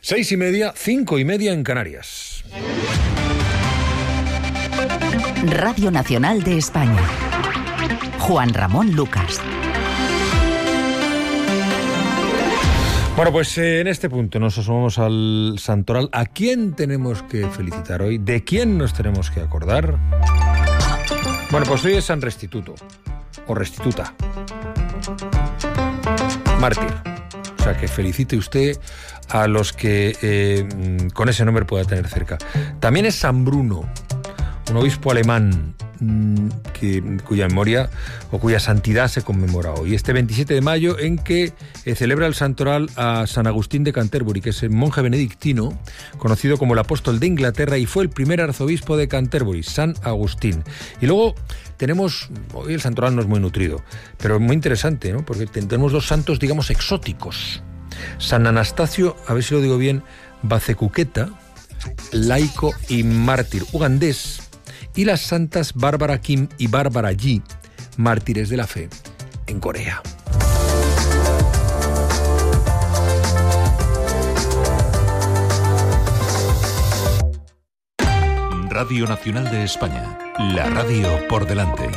6:30, 5:30 en Canarias. Radio Nacional de España. Juan Ramón Lucas. Bueno, pues en este punto nos asomamos al santoral. ¿A quién tenemos que felicitar hoy? ¿De quién nos tenemos que acordar? Bueno, pues hoy es San Restituto, o Restituta, mártir. O sea, que felicite usted a los que con ese nombre pueda tener cerca. También es San Bruno, un obispo alemán cuya memoria o cuya santidad se conmemora hoy. Este 27 de mayo en que celebra el santoral a San Agustín de Canterbury, que es el monje benedictino, conocido como el apóstol de Inglaterra, y fue el primer arzobispo de Canterbury, San Agustín. Y luego tenemos, hoy el santoral no es muy nutrido, pero es muy interesante, ¿no? Porque tenemos dos santos, digamos, exóticos. San Anastasio, a ver si lo digo bien, Bacecuqueta, laico y mártir ugandés, y las santas Bárbara Kim y Bárbara Yi, mártires de la fe en Corea. Radio Nacional de España, la radio por delante.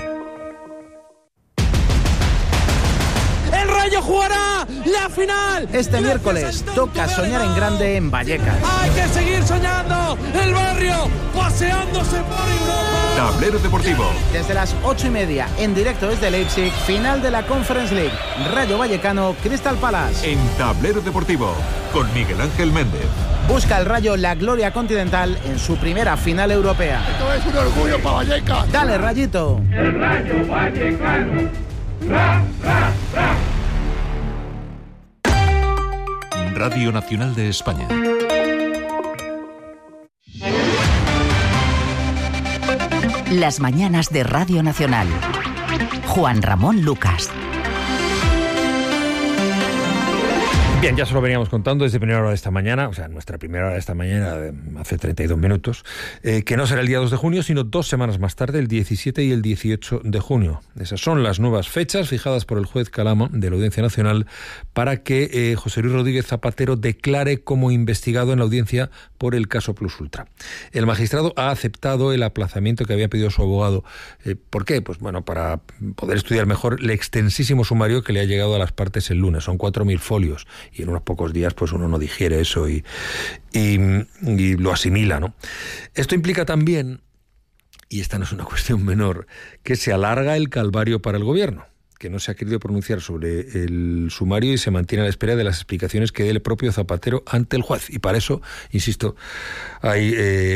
¡El Rayo jugará la final! Este miércoles toca soñar en grande en Vallecas. ¡Hay que seguir soñando! ¡El barrio paseándose por Europa! Tablero Deportivo. Desde las 8:30, en directo desde Leipzig, final de la Conference League. Rayo Vallecano, Crystal Palace. En Tablero Deportivo, con Miguel Ángel Méndez. Busca el Rayo la gloria continental en su primera final europea. Esto es un orgullo para Vallecas. Dale, Rayito. El Rayo Vallecano. ¡Ra, ra, ra! Radio Nacional de España. Las mañanas de Radio Nacional. Juan Ramón Lucas. Bien, ya se lo veníamos contando desde primera hora de esta mañana, o sea, nuestra primera hora de esta mañana, hace 32 minutos, que no será el día 2 de junio, sino 2 semanas más tarde, el 17 y el 18 de junio. Esas son las nuevas fechas fijadas por el juez Calama de la Audiencia Nacional para que José Luis Rodríguez Zapatero declare como investigado en la audiencia por el caso Plus Ultra. El magistrado ha aceptado el aplazamiento que había pedido su abogado. ¿Por qué? Pues bueno, para poder estudiar mejor el extensísimo sumario que le ha llegado a las partes el lunes. Son 4.000 folios. Y en unos pocos días pues uno no digiere eso y lo asimila, ¿no? Esto implica también, y esta no es una cuestión menor, que se alarga el calvario para el gobierno, que no se ha querido pronunciar sobre el sumario y se mantiene a la espera de las explicaciones que dé el propio Zapatero ante el juez. Y para eso, insisto, hay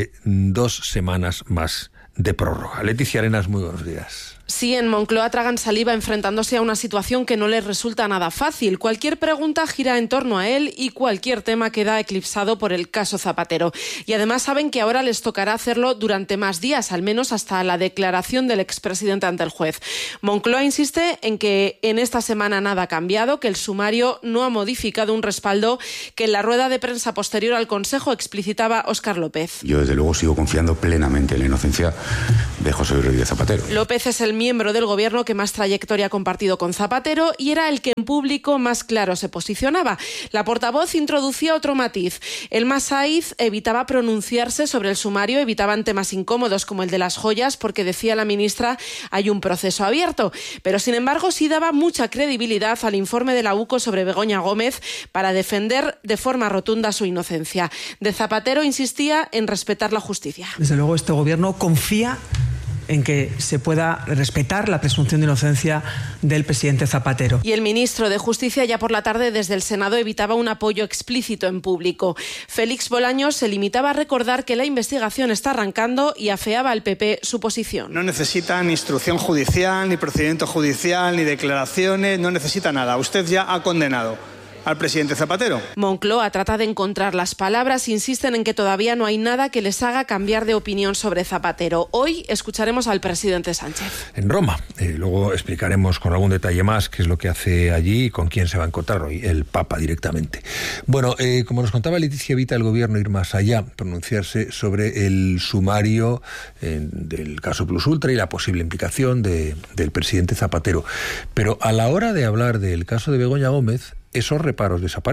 2 semanas más de prórroga. Leticia Arenas, muy buenos días. Sí, en Moncloa tragan saliva enfrentándose a una situación que no les resulta nada fácil. Cualquier pregunta gira en torno a él y cualquier tema queda eclipsado por el caso Zapatero. Y además saben que ahora les tocará hacerlo durante más días, al menos hasta la declaración del expresidente ante el juez. Moncloa insiste en que en esta semana nada ha cambiado, que el sumario no ha modificado un respaldo que en la rueda de prensa posterior al Consejo explicitaba Óscar López. Yo desde luego sigo confiando plenamente en la inocencia de José Luis Rodríguez Zapatero. López es el miembro del gobierno que más trayectoria ha compartido con Zapatero y era el que en público más claro se posicionaba. La portavoz introducía otro matiz. El Masaiz evitaba pronunciarse sobre el sumario, evitaban temas incómodos como el de las joyas, porque decía la ministra hay un proceso abierto. Pero sin embargo sí daba mucha credibilidad al informe de la UCO sobre Begoña Gómez para defender de forma rotunda su inocencia. De Zapatero insistía en respetar la justicia. Desde luego este gobierno confía en que se pueda respetar la presunción de inocencia del presidente Zapatero. Y el ministro de Justicia ya por la tarde desde el Senado evitaba un apoyo explícito en público. Félix Bolaños se limitaba a recordar que la investigación está arrancando y afeaba al PP su posición. No necesita ni instrucción judicial, ni procedimiento judicial, ni declaraciones, no necesita nada. Usted ya ha condenado al presidente Zapatero. Moncloa trata de encontrar las palabras, insisten en que todavía no hay nada que les haga cambiar de opinión sobre Zapatero. Hoy escucharemos al presidente Sánchez. En Roma. Luego explicaremos con algún detalle más qué es lo que hace allí y con quién se va a encontrar hoy, el Papa directamente. Bueno, como nos contaba Leticia, evita el gobierno ir más allá, pronunciarse sobre el sumario del caso Plus Ultra y la posible implicación del presidente Zapatero. Pero a la hora de hablar del caso de Begoña Gómez, esos reparos desaparecen.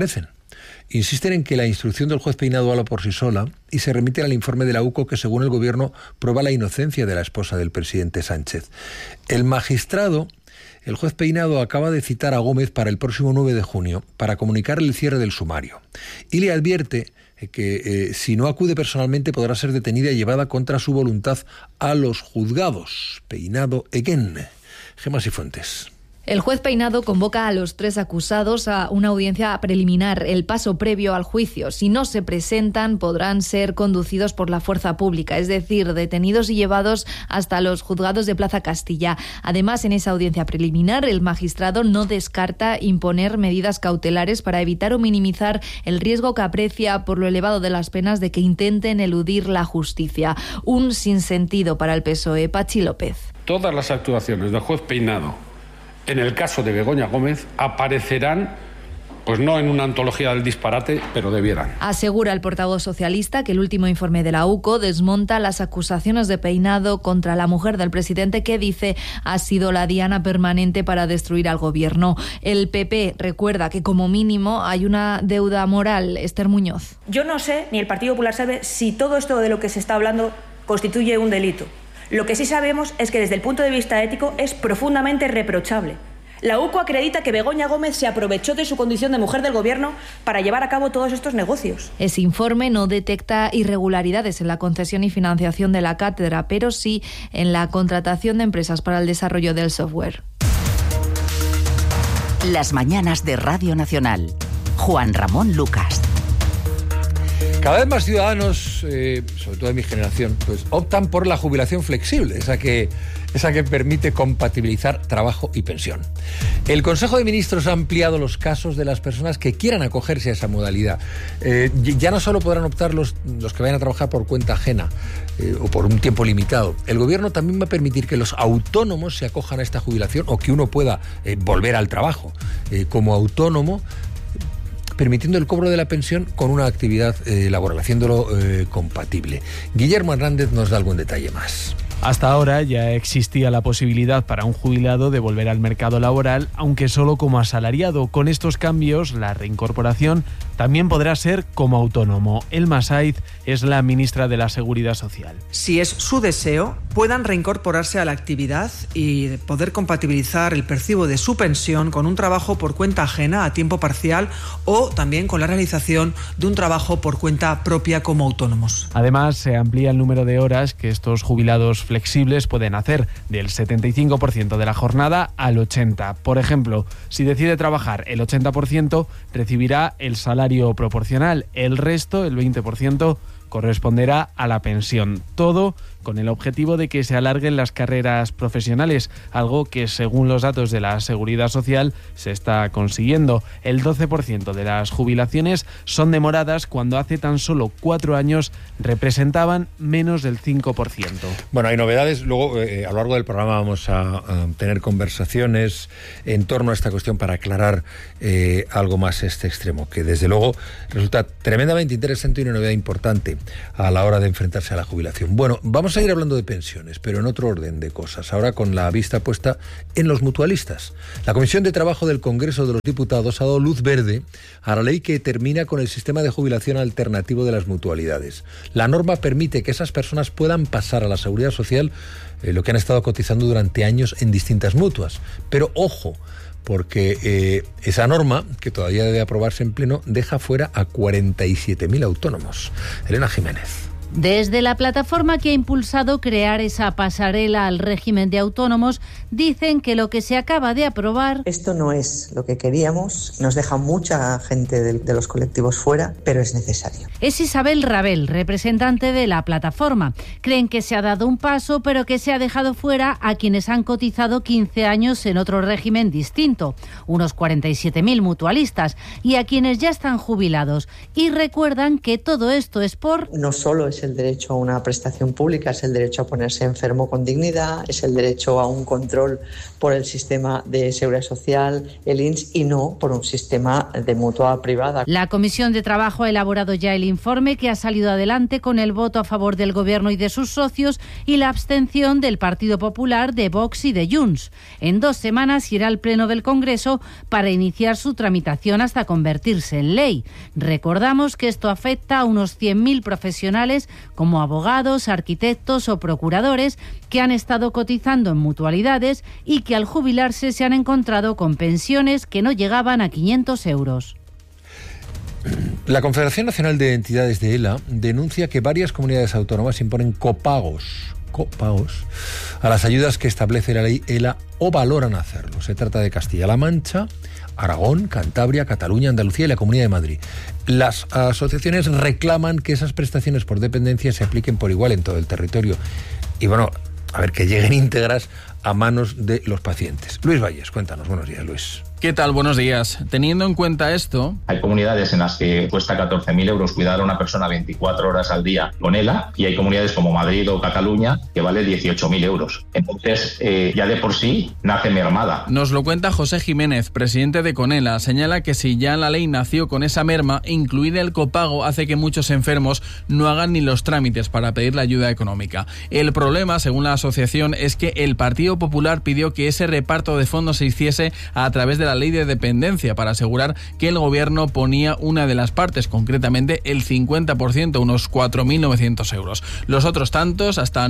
Insisten en que la instrucción del juez Peinado habla por sí sola y se remiten al informe de la UCO que, según el Gobierno, prueba la inocencia de la esposa del presidente Sánchez. El juez Peinado acaba de citar a Gómez para el próximo 9 de junio para comunicarle el cierre del sumario y le advierte que si no acude personalmente podrá ser detenida y llevada contra su voluntad a los juzgados. Peinado again. Gemma Cifuentes. El juez Peinado convoca a los 3 acusados a una audiencia preliminar, el paso previo al juicio. Si no se presentan, podrán ser conducidos por la fuerza pública, es decir, detenidos y llevados hasta los juzgados de Plaza Castilla. Además, en esa audiencia preliminar, el magistrado no descarta imponer medidas cautelares para evitar o minimizar el riesgo que aprecia por lo elevado de las penas de que intenten eludir la justicia. Un sinsentido para el PSOE. Pachi López. Todas las actuaciones del juez Peinado en el caso de Begoña Gómez aparecerán, pues no en una antología del disparate, pero debieran. Asegura el portavoz socialista que el último informe de la UCO desmonta las acusaciones de Peinado contra la mujer del presidente, que dice ha sido la diana permanente para destruir al gobierno. El PP recuerda que como mínimo hay una deuda moral. Esther Muñoz. Yo no sé, ni el Partido Popular sabe, si todo esto de lo que se está hablando constituye un delito. Lo que sí sabemos es que desde el punto de vista ético es profundamente reprochable. La UCO acredita que Begoña Gómez se aprovechó de su condición de mujer del gobierno para llevar a cabo todos estos negocios. Ese informe no detecta irregularidades en la concesión y financiación de la cátedra, pero sí en la contratación de empresas para el desarrollo del software. Las mañanas de Radio Nacional. Juan Ramón Lucas. Cada vez más ciudadanos, sobre todo de mi generación, pues optan por la jubilación flexible, esa que permite compatibilizar trabajo y pensión. El Consejo de Ministros ha ampliado los casos de las personas que quieran acogerse a esa modalidad. Ya no solo podrán optar los que vayan a trabajar por cuenta ajena o por un tiempo limitado. El Gobierno también va a permitir que los autónomos se acojan a esta jubilación o que uno pueda volver al trabajo como autónomo, permitiendo el cobro de la pensión con una actividad laboral, haciéndolo compatible. Guillermo Hernández nos da algún detalle más. Hasta ahora ya existía la posibilidad para un jubilado de volver al mercado laboral, aunque solo como asalariado. Con estos cambios, la reincorporación también podrá ser como autónomo. Elma Saiz es la ministra de la Seguridad Social. Si es su deseo, puedan reincorporarse a la actividad y poder compatibilizar el percibo de su pensión con un trabajo por cuenta ajena a tiempo parcial o también con la realización de un trabajo por cuenta propia como autónomos. Además, se amplía el número de horas que estos jubilados flexibles pueden hacer, del 75% de la jornada al 80%. Por ejemplo, si decide trabajar el 80%, recibirá el salario proporcional. El resto, el 20%, corresponderá a la pensión. Todo con el objetivo de que se alarguen las carreras profesionales, algo que, según los datos de la Seguridad Social, se está consiguiendo. El 12% de las jubilaciones son demoradas cuando hace tan solo 4 años representaban menos del 5%. Bueno, hay novedades. Luego, a lo largo del programa vamos a tener conversaciones en torno a esta cuestión para aclarar algo más este extremo, que desde luego resulta tremendamente interesante y una novedad importante a la hora de enfrentarse a la jubilación. Bueno, vamos a ir hablando de pensiones, pero en otro orden de cosas, ahora con la vista puesta en los mutualistas. La Comisión de Trabajo del Congreso de los Diputados ha dado luz verde a la ley que termina con el sistema de jubilación alternativo de las mutualidades. La norma permite que esas personas puedan pasar a la Seguridad Social lo que han estado cotizando durante años en distintas mutuas. Pero ojo, porque esa norma, que todavía debe aprobarse en pleno, deja fuera a 47.000 autónomos. Elena Jiménez. Desde la plataforma que ha impulsado crear esa pasarela al régimen de autónomos, dicen que lo que se acaba de aprobar... Esto no es lo que queríamos, nos deja mucha gente de los colectivos fuera, pero es necesario. Es Isabel Rabel, representante de la plataforma. Creen que se ha dado un paso, pero que se ha dejado fuera a quienes han cotizado 15 años en otro régimen distinto, unos 47.000 mutualistas, y a quienes ya están jubilados. Y recuerdan que todo esto es por... No solo es es el derecho a una prestación pública, es el derecho a ponerse enfermo con dignidad, es el derecho a un control por el sistema de seguridad social, el INS, y no por un sistema de mutua privada. La Comisión de Trabajo ha elaborado ya el informe, que ha salido adelante con el voto a favor del Gobierno y de sus socios y la abstención del Partido Popular, de Vox y de Junts. En 2 semanas irá al Pleno del Congreso para iniciar su tramitación hasta convertirse en ley. Recordamos que esto afecta a unos 100.000 profesionales como abogados, arquitectos o procuradores que han estado cotizando en mutualidades y que al jubilarse se han encontrado con pensiones que no llegaban a 500 euros. La Confederación Nacional de Entidades de ELA denuncia que varias comunidades autónomas imponen copagos a las ayudas que establece la ley ELA o valoran hacerlo. Se trata de Castilla-La Mancha, Aragón, Cantabria, Cataluña, Andalucía y la Comunidad de Madrid. Las asociaciones reclaman que esas prestaciones por dependencia se apliquen por igual en todo el territorio y, bueno, a ver, que lleguen íntegras a manos de los pacientes. Luis Valles, cuéntanos. Buenos días, Luis. ¿Qué tal? Buenos días. Teniendo en cuenta esto... Hay comunidades en las que cuesta 14.000 euros cuidar a una persona 24 horas al día con ELA, y hay comunidades como Madrid o Cataluña que vale 18.000 euros. Entonces, ya de por sí nace mermada. Nos lo cuenta José Jiménez, presidente de Conela. Señala que si ya la ley nació con esa merma, incluir el copago hace que muchos enfermos no hagan ni los trámites para pedir la ayuda económica. El problema, según la asociación, es que el Partido Popular pidió que ese reparto de fondos se hiciese a través de la ley de dependencia para asegurar que el gobierno ponía una de las partes, concretamente el 50%, unos 4.900 euros. Los otros tantos, hasta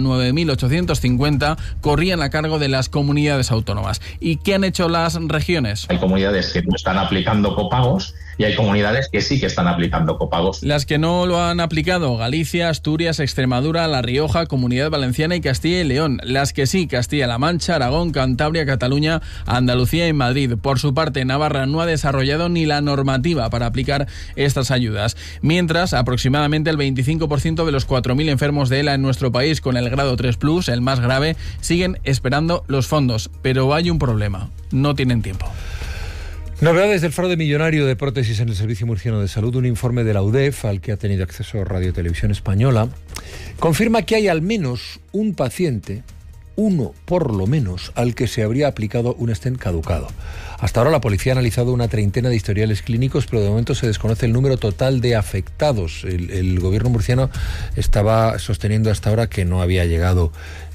9.850, corrían a cargo de las comunidades autónomas. ¿Y qué han hecho las regiones? Hay comunidades que no están aplicando copagos y hay comunidades que sí que están aplicando copagos. Las que no lo han aplicado: Galicia, Asturias, Extremadura, La Rioja, Comunidad Valenciana y Castilla y León. Las que sí: Castilla-La Mancha, Aragón, Cantabria, Cataluña, Andalucía y Madrid. Por su parte, Navarra no ha desarrollado ni la normativa para aplicar estas ayudas. Mientras, aproximadamente el 25% de los 4.000 enfermos de ELA en nuestro país con el grado 3+, el más grave, siguen esperando los fondos. Pero hay un problema: no tienen tiempo. Novedades del fraude millonario de prótesis en el Servicio Murciano de Salud. Un informe de la UDEF, al que ha tenido acceso Radio Televisión Española, confirma que hay al menos un paciente, uno por lo menos, al que se habría aplicado un stent caducado. Hasta ahora la policía ha analizado una treintena de historiales clínicos, pero de momento se desconoce el número total de afectados. El gobierno murciano estaba sosteniendo hasta ahora que no había llegado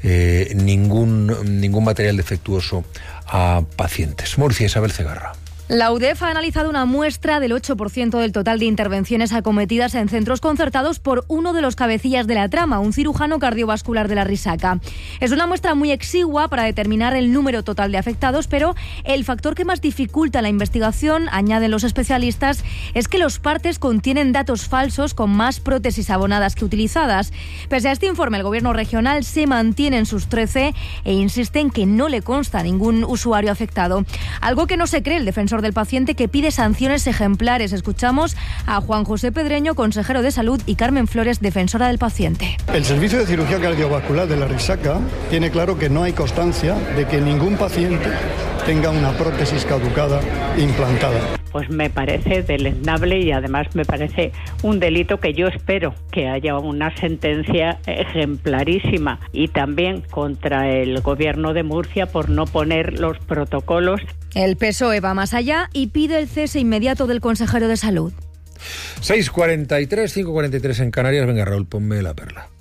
ningún material defectuoso a pacientes. Murcia, Isabel Cegarra. La UDEF ha analizado una muestra del 8% del total de intervenciones acometidas en centros concertados por uno de los cabecillas de la trama, un cirujano cardiovascular de la Risaca. Es una muestra muy exigua para determinar el número total de afectados, pero el factor que más dificulta la investigación, añaden los especialistas, es que los partes contienen datos falsos con más prótesis abonadas que utilizadas. Pese a este informe, el gobierno regional se mantiene en sus 13 e insiste en que no le consta ningún usuario afectado. Algo que no se cree el defensor del paciente, que pide sanciones ejemplares. Escuchamos a Juan José Pedreño, consejero de Salud, y Carmen Flores, defensora del paciente. El Servicio de Cirugía Cardiovascular de la Risaca tiene claro que no hay constancia de que ningún paciente tenga una prótesis caducada implantada. Pues me parece deleznable y además me parece un delito que yo espero que haya una sentencia ejemplarísima, y también contra el gobierno de Murcia por no poner los protocolos. El PSOE va más allá y pide el cese inmediato del consejero de Salud. 6:43, 5:43 en Canarias. Venga, Raúl, ponme la perla.